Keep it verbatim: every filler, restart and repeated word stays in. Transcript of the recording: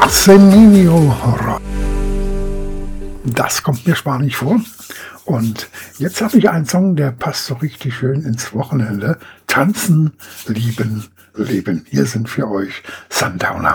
Arsenio Hora. Das kommt mir spanisch vor. Und jetzt habe ich einen Song, der passt so richtig schön ins Wochenende. Tanzen, lieben, leben. Hier sind für euch Sundowner.